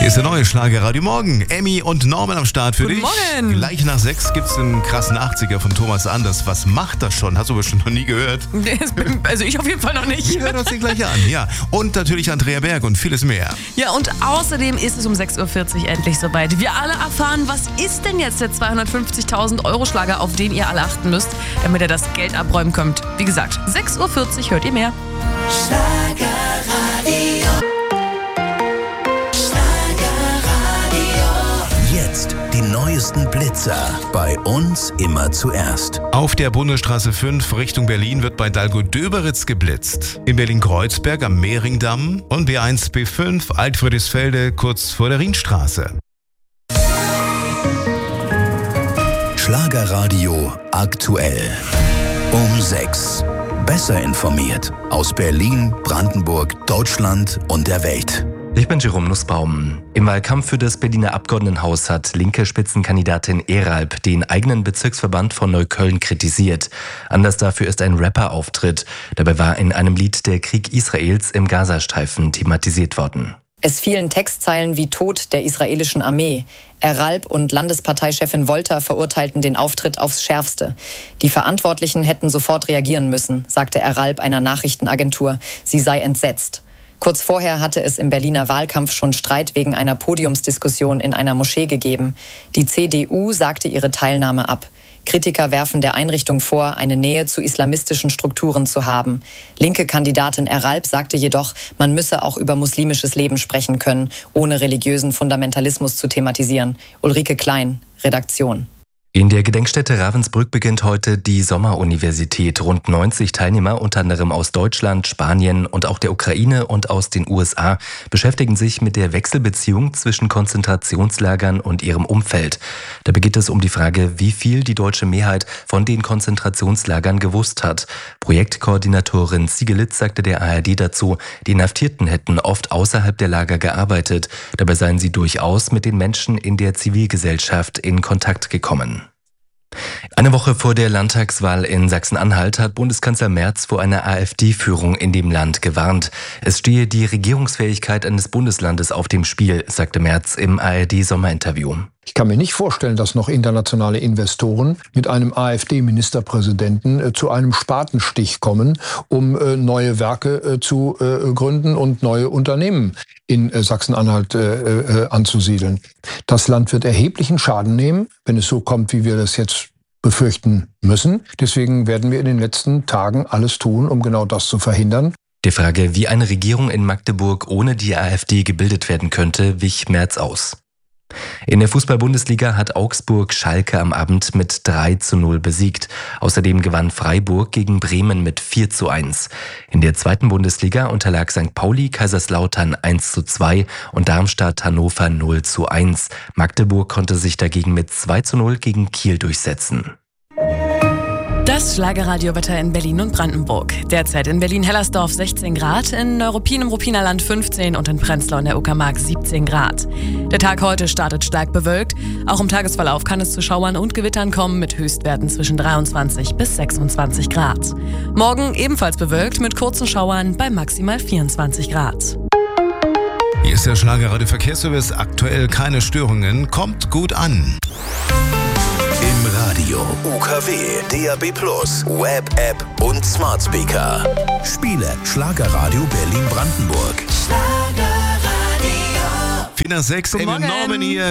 Hier ist der neue Schlagerradio Morgen. Emmy und Norman am Start für Guten dich. Morgen. Gleich nach 6 gibt's einen krassen 80er von Thomas Anders. Was macht das schon? Hast du bestimmt noch nie gehört. Also ich auf jeden Fall noch nicht. Wir hören uns den gleich an, ja. Und natürlich Andrea Berg und vieles mehr. Ja, und außerdem ist es um 6.40 Uhr endlich soweit. Wir alle erfahren, was ist denn jetzt der 250.000 Euro Schlager, auf den ihr alle achten müsst, damit ihr das Geld abräumen könnt. Wie gesagt, 6.40 Uhr hört ihr mehr. Schlagerradio. Jetzt die neuesten Blitzer. Bei uns immer zuerst. Auf der Bundesstraße 5 Richtung Berlin wird bei Dahlgow-Döberitz geblitzt. In Berlin-Kreuzberg am Mehringdamm und B1 B5 Altfriedrichsfelde kurz vor der Rienstraße. Schlagerradio aktuell. Um 6. Besser informiert. Aus Berlin, Brandenburg, Deutschland und der Welt. Ich bin Jerome Nussbaum. Im Wahlkampf für das Berliner Abgeordnetenhaus hat linke Spitzenkandidatin Eralp den eigenen Bezirksverband von Neukölln kritisiert. Anlass dafür ist ein Rapperauftritt. Dabei war in einem Lied der Krieg Israels im Gazastreifen thematisiert worden. Es fielen Textzeilen wie Tod der israelischen Armee. Eralp und Landesparteichefin Wolter verurteilten den Auftritt aufs Schärfste. Die Verantwortlichen hätten sofort reagieren müssen, sagte Eralp einer Nachrichtenagentur. Sie sei entsetzt. Kurz vorher hatte es im Berliner Wahlkampf schon Streit wegen einer Podiumsdiskussion in einer Moschee gegeben. Die CDU sagte ihre Teilnahme ab. Kritiker werfen der Einrichtung vor, eine Nähe zu islamistischen Strukturen zu haben. Linke Kandidatin Eralp sagte jedoch, man müsse auch über muslimisches Leben sprechen können, ohne religiösen Fundamentalismus zu thematisieren. Ulrike Klein, Redaktion. In der Gedenkstätte Ravensbrück beginnt heute die Sommeruniversität. Rund 90 Teilnehmer, unter anderem aus Deutschland, Spanien und auch der Ukraine und aus den USA, beschäftigen sich mit der Wechselbeziehung zwischen Konzentrationslagern und ihrem Umfeld. Dabei geht es um die Frage, wie viel die deutsche Mehrheit von den Konzentrationslagern gewusst hat. Projektkoordinatorin Siegelitz sagte der ARD dazu, die Inhaftierten hätten oft außerhalb der Lager gearbeitet. Dabei seien sie durchaus mit den Menschen in der Zivilgesellschaft in Kontakt gekommen. Eine Woche vor der Landtagswahl in Sachsen-Anhalt hat Bundeskanzler Merz vor einer AfD-Führung in dem Land gewarnt. Es stehe die Regierungsfähigkeit eines Bundeslandes auf dem Spiel, sagte Merz im ARD-Sommerinterview. Ich kann mir nicht vorstellen, dass noch internationale Investoren mit einem AfD-Ministerpräsidenten zu einem Spatenstich kommen, um neue Werke zu gründen und neue Unternehmen in Sachsen-Anhalt anzusiedeln. Das Land wird erheblichen Schaden nehmen, wenn es so kommt, wie wir das jetzt befürchten müssen. Deswegen werden wir in den letzten Tagen alles tun, um genau das zu verhindern. Der Frage, wie eine Regierung in Magdeburg ohne die AfD gebildet werden könnte, wich Merz aus. In der Fußball-Bundesliga hat Augsburg Schalke am Abend mit 3:0 besiegt. Außerdem gewann Freiburg gegen Bremen mit 4:1. In der zweiten Bundesliga unterlag St. Pauli Kaiserslautern 1:2 und Darmstadt Hannover 0:1. Magdeburg konnte sich dagegen mit 2:0 gegen Kiel durchsetzen. Das Schlagerradiowetter in Berlin und Brandenburg. Derzeit in Berlin-Hellersdorf 16 Grad, in Neuruppin im Ruppiner Land 15 und in Prenzlau in der Uckermark 17 Grad. Der Tag heute startet stark bewölkt. Auch im Tagesverlauf kann es zu Schauern und Gewittern kommen mit Höchstwerten zwischen 23 bis 26 Grad. Morgen ebenfalls bewölkt mit kurzen Schauern bei maximal 24 Grad. Hier ist der Schlagerradio Verkehrsservice. Aktuell keine Störungen. Kommt gut an. Im Radio, UKW, DAB+, Web-App und Smart Speaker. Spiele Schlagerradio Berlin-Brandenburg. Schlagerradio. 4 nach 6, Emmy und Norman hier.